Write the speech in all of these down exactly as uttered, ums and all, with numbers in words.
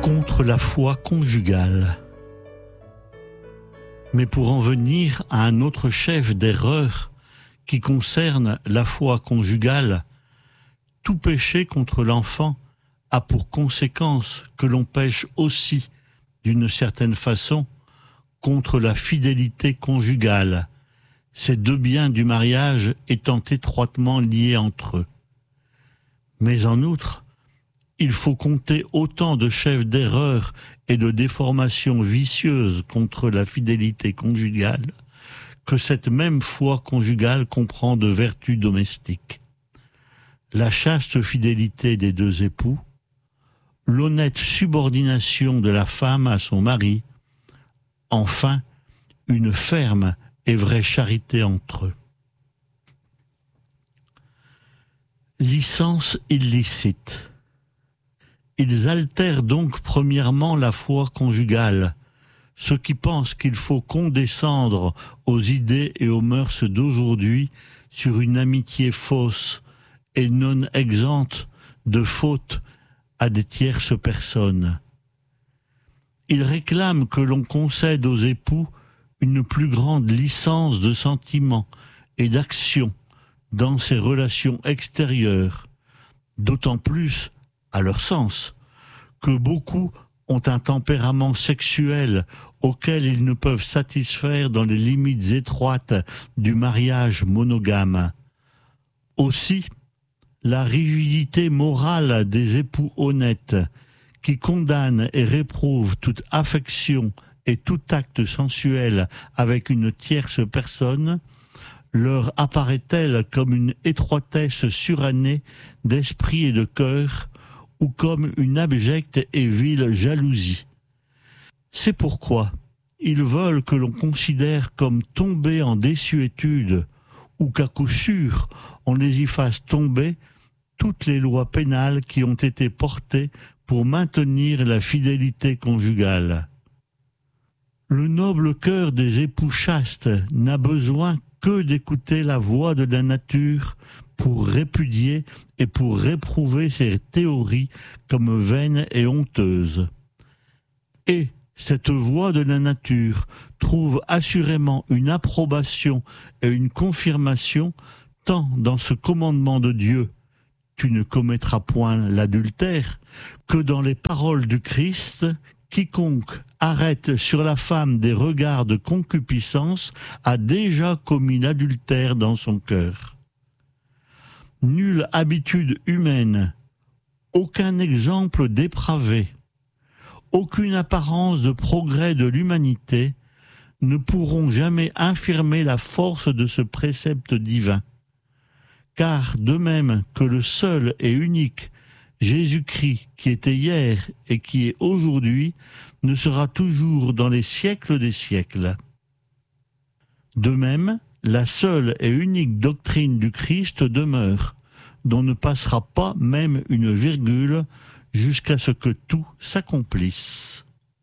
contre la foi conjugale. Mais pour en venir à un autre chef d'erreur qui concerne la foi conjugale, tout péché contre l'enfant a pour conséquence que l'on pêche aussi, d'une certaine façon, contre la fidélité conjugale, ces deux biens du mariage étant étroitement liés entre eux. Mais en outre, il faut compter autant de chefs d'erreur et de déformations vicieuses contre la fidélité conjugale que cette même foi conjugale comprend de vertus domestiques. La chaste fidélité des deux époux, l'honnête subordination de la femme à son mari, enfin, une ferme et vraie charité entre eux. Licence illicite. Ils altèrent donc premièrement la foi conjugale, ceux qui pensent qu'il faut condescendre aux idées et aux mœurs d'aujourd'hui sur une amitié fausse et non exempte de fautes à des tierces personnes. Ils réclament que l'on concède aux époux une plus grande licence de sentiments et d'action dans ces relations extérieures, d'autant plus, à leur sens, que beaucoup ont un tempérament sexuel auquel ils ne peuvent satisfaire dans les limites étroites du mariage monogame. Aussi, la rigidité morale des époux honnêtes, qui condamnent et réprouvent toute affection et tout acte sensuel avec une tierce personne, leur apparaît-elle comme une étroitesse surannée d'esprit et de cœur, ou comme une abjecte et vile jalousie. C'est pourquoi ils veulent que l'on considère comme tombés en désuétude, ou qu'à coup sûr on les y fasse tomber toutes les lois pénales qui ont été portées pour maintenir la fidélité conjugale. Le noble cœur des époux chastes n'a besoin que d'écouter la voix de la nature pour répudier et pour réprouver ces théories comme vaines et honteuses. Et cette voix de la nature trouve assurément une approbation et une confirmation tant dans ce commandement de Dieu « Tu ne commettras point l'adultère » que dans les paroles du Christ « Quiconque arrête sur la femme des regards de concupiscence a déjà commis l'adultère dans son cœur. » Nulle habitude humaine, aucun exemple dépravé, aucune apparence de progrès de l'humanité ne pourront jamais infirmer la force de ce précepte divin. Car de même que le seul et unique Jésus-Christ qui était hier et qui est aujourd'hui, ne sera toujours dans les siècles des siècles. De même, la seule et unique doctrine du Christ demeure, dont ne passera pas même une virgule jusqu'à ce que tout s'accomplisse.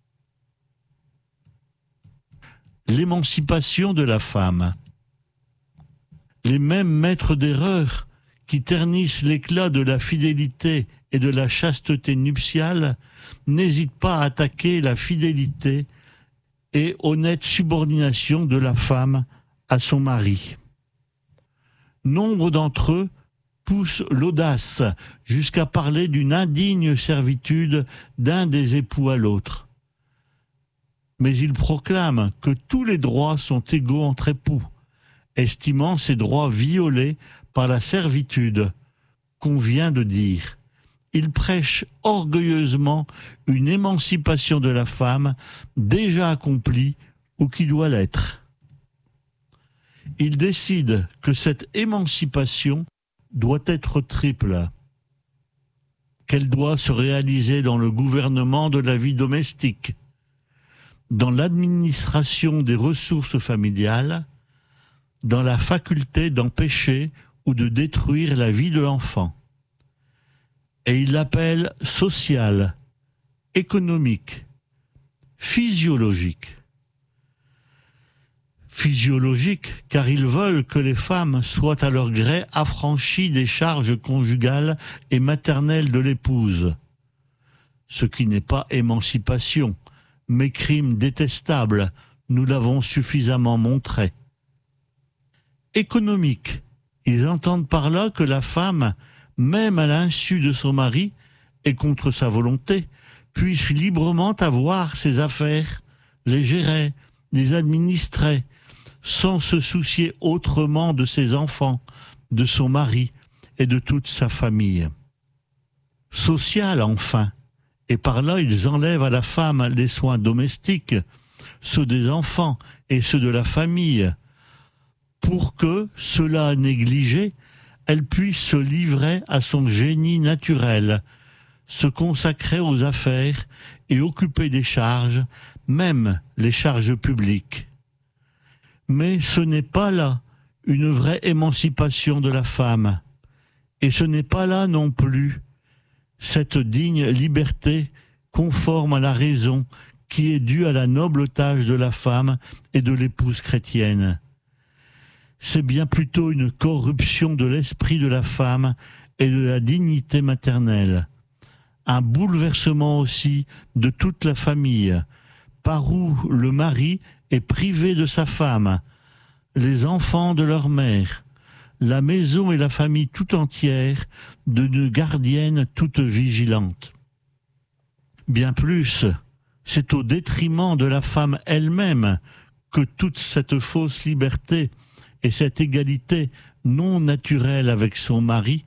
L'émancipation de la femme. Les mêmes maîtres d'erreur qui ternissent l'éclat de la fidélité et de la chasteté nuptiale n'hésitent pas à attaquer la fidélité et honnête subordination de la femme à son mari. Nombre d'entre eux poussent l'audace jusqu'à parler d'une indigne servitude d'un des époux à l'autre. Mais ils proclament que tous les droits sont égaux entre époux, estimant ces droits violés par la servitude qu'on vient de dire. Ils prêchent orgueilleusement une émancipation de la femme déjà accomplie ou qui doit l'être. Ils décident que cette émancipation doit être triple, qu'elle doit se réaliser dans le gouvernement de la vie domestique, dans l'administration des ressources familiales, dans la faculté d'empêcher ou de détruire la vie de l'enfant. Et ils l'appellent sociale, économique, physiologique. Physiologique, car ils veulent que les femmes soient à leur gré affranchies des charges conjugales et maternelles de l'épouse. ce qui n'est pas émancipation, mais crime détestable, nous l'avons suffisamment montré. Économique, ils entendent par là que la femme, même à l'insu de son mari et contre sa volonté, puisse librement avoir ses affaires, les gérer, les administrer, sans se soucier autrement de ses enfants, de son mari et de toute sa famille. Social, enfin, et par là ils enlèvent à la femme les soins domestiques, ceux des enfants et ceux de la famille, pour que, cela négligé, elle puisse se livrer à son génie naturel, se consacrer aux affaires et occuper des charges, même les charges publiques. Mais ce n'est pas là une vraie émancipation de la femme, et ce n'est pas là non plus cette digne liberté conforme à la raison qui est due à la noble tâche de la femme et de l'épouse chrétienne. C'est bien plutôt une corruption de l'esprit de la femme et de la dignité maternelle, un bouleversement aussi de toute la famille, par où le mari est privé de sa femme, les enfants de leur mère, la maison et la famille tout entière d'une gardienne toute vigilante. Bien plus, c'est au détriment de la femme elle-même que toute cette fausse liberté et cette égalité non naturelle avec son mari,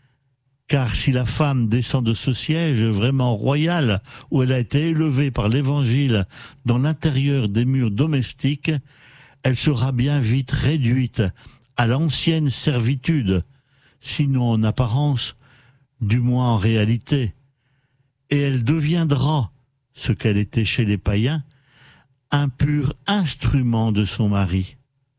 car si la femme descend de ce siège vraiment royal où elle a été élevée par l'Évangile dans l'intérieur des murs domestiques, elle sera bien vite réduite à l'ancienne servitude, sinon en apparence, du moins en réalité, et elle deviendra, ce qu'elle était chez les païens, un pur instrument de son mari.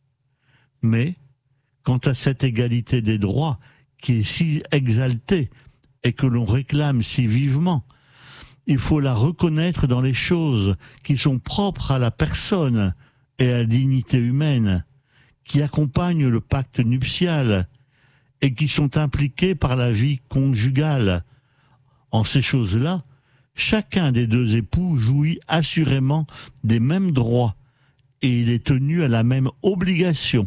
Mais, quant à cette égalité des droits qui est si exaltée et que l'on réclame si vivement, il faut la reconnaître dans les choses qui sont propres à la personne et à la dignité humaine, qui accompagnent le pacte nuptial et qui sont impliquées par la vie conjugale. En ces choses-là, chacun des deux époux jouit assurément des mêmes droits et il est tenu à la même obligation.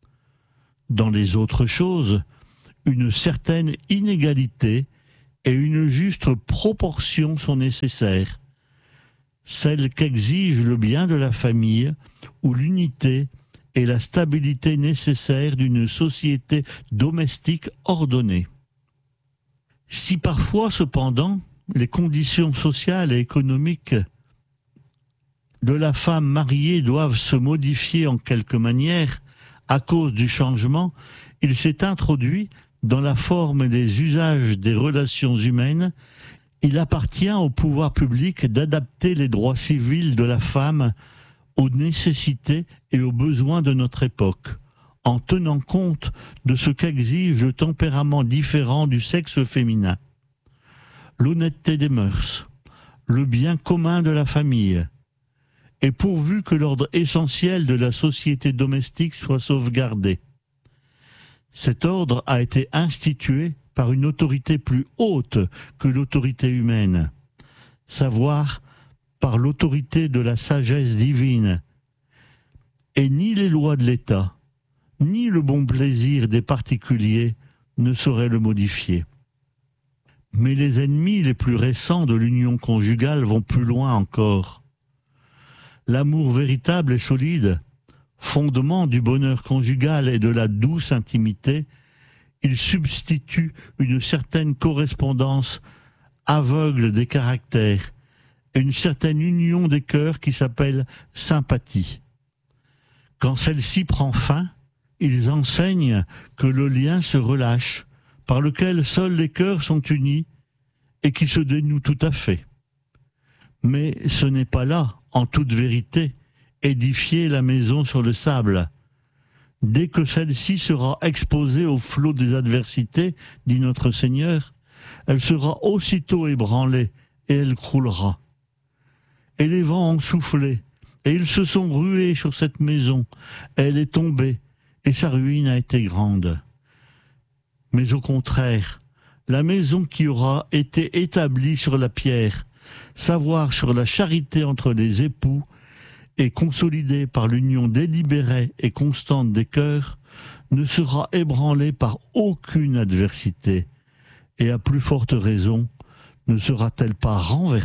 Dans les autres choses, une certaine inégalité et une juste proportion sont nécessaires, celles qu'exige le bien de la famille ou l'unité et la stabilité nécessaire d'une société domestique ordonnée. Si parfois, cependant, les conditions sociales et économiques de la femme mariée doivent se modifier en quelque manière à cause du changement, il s'est introduit dans la forme et les usages des relations humaines. Il appartient au pouvoir public d'adapter les droits civils de la femme aux nécessités et aux besoins de notre époque, en tenant compte de ce qu'exige le tempérament différent du sexe féminin, l'honnêteté des mœurs, le bien commun de la famille, et pourvu que l'ordre essentiel de la société domestique soit sauvegardé. Cet ordre a été institué par une autorité plus haute que l'autorité humaine, savoir par l'autorité de la sagesse divine, et ni les lois de l'État, ni le bon plaisir des particuliers ne sauraient le modifier. Mais les ennemis les plus récents de l'union conjugale vont plus loin encore. L'amour véritable et solide, fondement du bonheur conjugal et de la douce intimité, il substitue une certaine correspondance aveugle des caractères et une certaine union des cœurs qui s'appelle sympathie. Quand celle-ci prend fin, ils enseignent que le lien se relâche, par lequel seuls les cœurs sont unis et qui se dénoue tout à fait. Mais ce n'est pas là, en toute vérité, édifier la maison sur le sable. Dès que celle-ci sera exposée au flot des adversités, dit notre Seigneur, elle sera aussitôt ébranlée et elle croulera. Et les vents ont soufflé, et ils se sont rués sur cette maison. Elle est tombée, et sa ruine a été grande. Mais au contraire, la maison qui aura été établie sur la pierre savoir sur la charité entre les époux et consolidée par l'union délibérée et constante des cœurs, ne sera ébranlée par aucune adversité, et à plus forte raison, ne sera-t-elle pas renversée ?